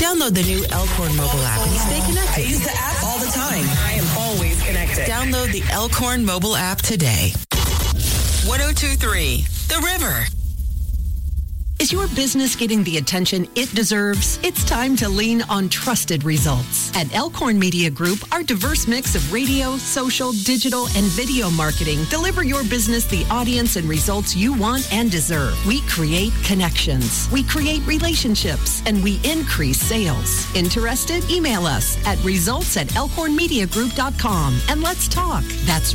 Download the new Elkhorn mobile app and stay connected. I use the app all the time. I am always connected. Download the Elkhorn mobile app today. 102.3 The River. Is your business getting the attention it deserves? It's time to lean on trusted results. At Elkhorn Media Group, our diverse mix of radio, social, digital, and video marketing deliver your business the audience and results you want and deserve. We create connections, we create relationships, and we increase sales. Interested? Email us at results@elkhornmediagroup.com and let's talk. That's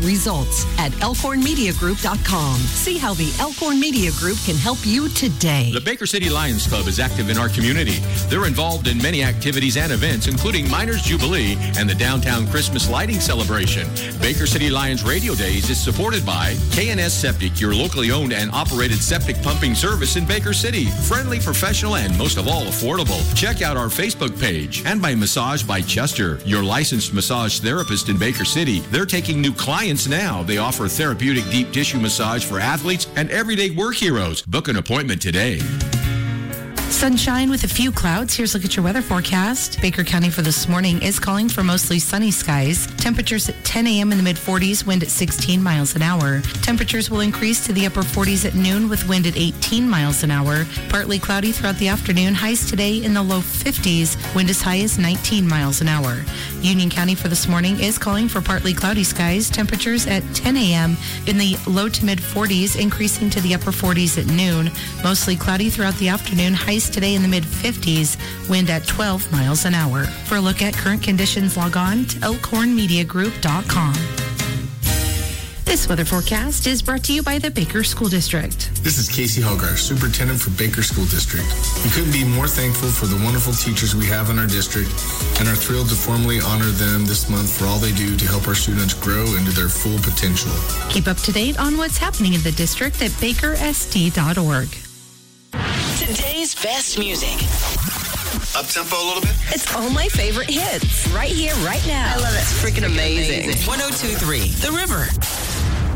results@elkhornmediagroup.com. See how the Elkhorn Media Group can help you today. The Baker City Lions Club is active in our community. They're involved in many activities and events, including Miners Jubilee and the Downtown Christmas Lighting Celebration. Baker City Lions Radio Days is supported by K&S Septic, your locally owned and operated septic pumping service in Baker City. Friendly, professional, and most of all, affordable. Check out our Facebook page. And by Massage by Chester, your licensed massage therapist in Baker City. They're taking new clients now. They offer therapeutic deep tissue massage for athletes and everyday work heroes. Book an appointment today. Sunshine with a few clouds. Here's a look at your weather forecast. Baker County for this morning is calling for mostly sunny skies. Temperatures at 10 a.m. in the mid-40s, wind at 16 miles an hour. Temperatures will increase to the upper 40s at noon with wind at 18 miles an hour. Partly cloudy throughout the afternoon. Highs today in the low 50s, wind as high as 19 miles an hour. Union County for this morning is calling for partly cloudy skies. Temperatures at 10 a.m. in the low to mid-40s, increasing to the upper 40s at noon. Mostly cloudy throughout the afternoon. Highs today in the mid-50s, wind at 12 miles an hour. For a look at current conditions, log on to elkhornmediagroup.com. This weather forecast is brought to you by the Baker School District. This is Casey Hogarth, Superintendent for Baker School District. We couldn't be more thankful for the wonderful teachers we have in our district and are thrilled to formally honor them this month for all they do to help our students grow into their full potential. Keep up to date on what's happening in the district at bakersd.org. Today's best music. Up-tempo a little bit? It's all my favorite hits. Right here, right now. I love it. It's freaking amazing. 102.3 The River.